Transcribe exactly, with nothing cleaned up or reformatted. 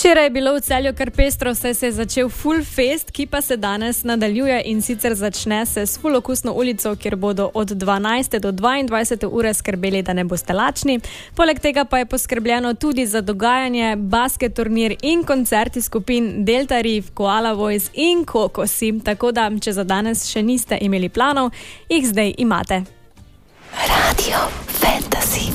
Včeraj je bilo v Celju kar pestro, saj se je začel Full Fest, ki pa se danes nadaljuje in sicer začne se s Full Okusno ulico, kjer bodo od dvanajste do dvaindvajsete ure skrbeli, da ne boste lačni. Poleg tega pa je poskrbljeno tudi za dogajanje, basket turnir in koncerti skupin Delta Reef, Koala Voice in Kokosi. Tako da, če za danes še niste imeli planov, jih zdaj imate. Radio Fantasy.